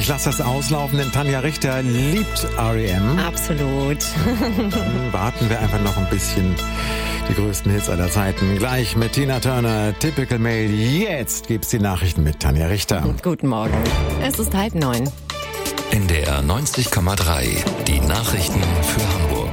Ich lasse das auslaufen, denn Tanja Richter liebt R.E.M. Absolut. Warten wir einfach noch ein bisschen. Die größten Hits aller Zeiten. Gleich mit Tina Turner, Typical Male. Jetzt gibt's die Nachrichten mit Tanja Richter. Guten Morgen. Es ist 8:30. NDR 90,3. Die Nachrichten für Hamburg.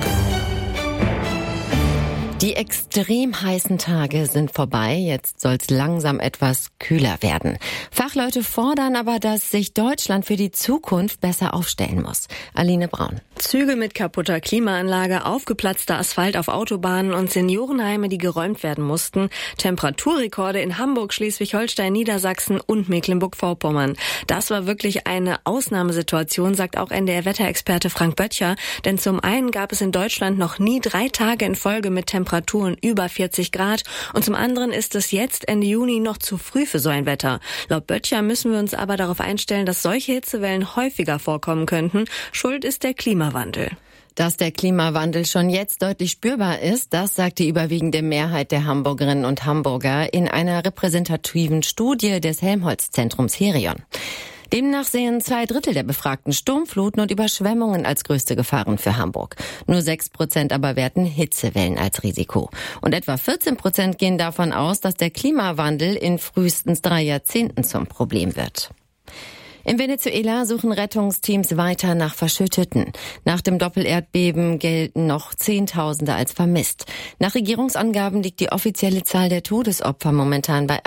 Die extrem heißen Tage sind vorbei. Jetzt soll es langsam etwas kühler werden. Fachleute fordern aber, dass sich Deutschland für die Zukunft besser aufstellen muss. Aline Braun. Züge mit kaputter Klimaanlage, aufgeplatzter Asphalt auf Autobahnen und Seniorenheime, die geräumt werden mussten. Temperaturrekorde in Hamburg, Schleswig-Holstein, Niedersachsen und Mecklenburg-Vorpommern. Das war wirklich eine Ausnahmesituation, sagt auch NDR-Wetterexperte Frank Böttcher. Denn zum einen gab es in Deutschland noch nie 3 Tage in Folge mit Temperaturen über 40 Grad und zum anderen ist es jetzt Ende Juni noch zu früh für so ein Wetter. Laut Böttcher müssen wir uns aber darauf einstellen, dass solche Hitzewellen häufiger vorkommen könnten. Schuld ist der Klimawandel. Dass der Klimawandel schon jetzt deutlich spürbar ist, das sagt die überwiegende Mehrheit der Hamburgerinnen und Hamburger in einer repräsentativen Studie des Helmholtz-Zentrums Herion. Demnach sehen 2/3 der Befragten Sturmfluten und Überschwemmungen als größte Gefahren für Hamburg. Nur 6% aber werten Hitzewellen als Risiko. Und etwa 14% gehen davon aus, dass der Klimawandel in frühestens 3 Jahrzehnten zum Problem wird. In Venezuela suchen Rettungsteams weiter nach Verschütteten. Nach dem Doppelerdbeben gelten noch Zehntausende als vermisst. Nach Regierungsangaben liegt die offizielle Zahl der Todesopfer momentan bei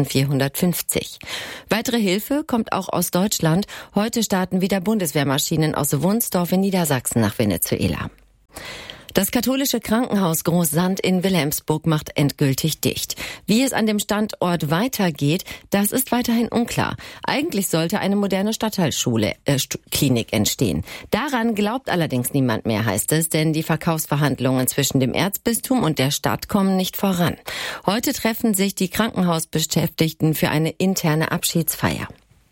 1450. Weitere Hilfe kommt auch aus Deutschland. Heute starten wieder Bundeswehrmaschinen aus Wunsdorf in Niedersachsen nach Venezuela. Das katholische Krankenhaus Großsand in Wilhelmsburg macht endgültig dicht. Wie es an dem Standort weitergeht, das ist weiterhin unklar. Eigentlich sollte eine moderne Stadtteilschule-Klinik entstehen. Daran glaubt allerdings niemand mehr, heißt es, denn die Verkaufsverhandlungen zwischen dem Erzbistum und der Stadt kommen nicht voran. Heute treffen sich die Krankenhausbeschäftigten für eine interne Abschiedsfeier.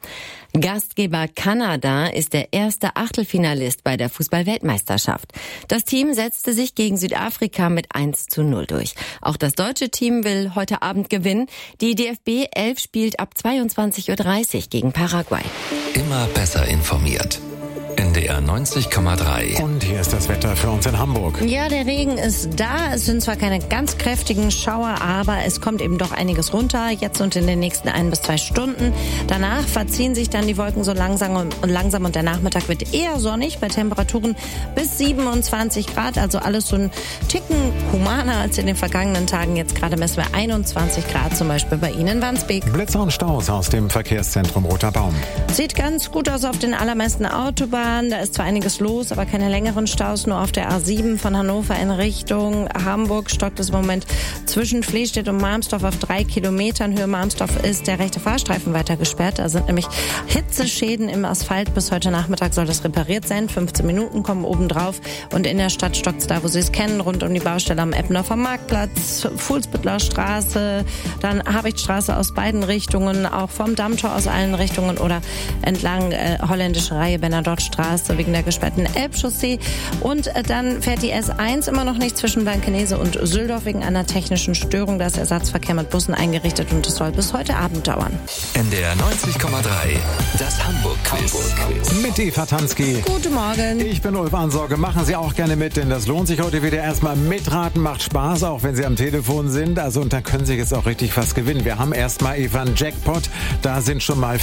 Gastgeber Kanada ist der erste Achtelfinalist bei der Fußball-Weltmeisterschaft. Das Team setzte sich gegen Südafrika mit 1:0 durch. Auch das deutsche Team will heute Abend gewinnen. Die DFB 11 spielt ab 22:30 Uhr gegen Paraguay. Immer besser informiert. NDR 90,3. Und hier ist das Wetter für uns in Hamburg. Ja, der Regen ist da. Es sind zwar keine ganz kräftigen Schauer, aber es kommt eben doch einiges runter. Jetzt und in den nächsten 1 bis 2 Stunden. Danach verziehen sich dann die Wolken so langsam und der Nachmittag wird eher sonnig bei Temperaturen bis 27 Grad. Also alles so ein Ticken humaner als in den vergangenen Tagen. Jetzt gerade messen wir 21 Grad zum Beispiel bei Ihnen in Wandsbek. Blitzer und Staus aus dem Verkehrszentrum Roter Baum. Sieht ganz gut aus auf den allermeisten Autobahnen. Da ist zwar einiges los, aber keine längeren Staus. Nur auf der A7 von Hannover in Richtung Hamburg stockt es im Moment zwischen Flehstedt und Malmstorf auf 3 Kilometern. Höhe Malmstorf ist der rechte Fahrstreifen weiter gesperrt. Da sind nämlich Hitzeschäden im Asphalt. Bis heute Nachmittag soll das repariert sein. 15 Minuten kommen obendrauf. Und in der Stadt stockt es da, wo Sie es kennen, rund um die Baustelle am Eppendorfer Marktplatz, Fuhlsbüttler Straße, dann Habichtstraße aus beiden Richtungen, auch vom Dammtor aus allen Richtungen oder entlang holländische Reihe Bernadottestraße wegen der gesperrten Elbchaussee. Und dann fährt die S1 immer noch nicht zwischen Blankenese und Süldorf wegen einer technischen Störung. Da ist Ersatzverkehr mit Bussen eingerichtet und es soll bis heute Abend dauern. NDR 90,3. Das Hamburg-Quiz. Mit Eva Tansky. Guten Morgen. Ich bin Ulf Ansorge. Machen Sie auch gerne mit, denn das lohnt sich heute wieder. Erstmal mitraten, macht Spaß, auch wenn Sie am Telefon sind. Also und dann können Sie jetzt auch richtig was gewinnen. Wir haben erstmal Eva einen Jackpot. Da sind schon mal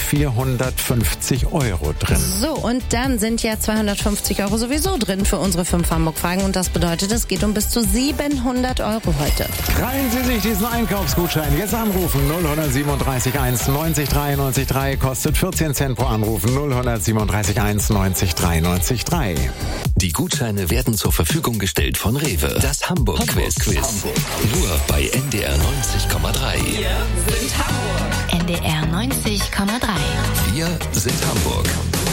450 € drin. So, und dann sind ja 250 € sowieso drin für unsere 5 Hamburg-Fragen. Und das bedeutet, es geht um bis zu 700 € heute. Krallen Sie sich diesen Einkaufsgutschein. Jetzt anrufen 0137 1 90 3 90 3. Kostet 14 Cent pro Anrufen. 0137 1 90 3 90 3. Die Gutscheine werden zur Verfügung gestellt von Rewe. Das Hamburg-Quiz. Nur bei NDR 90,3. Wir sind Hamburg. NDR 90,3. Wir sind Hamburg.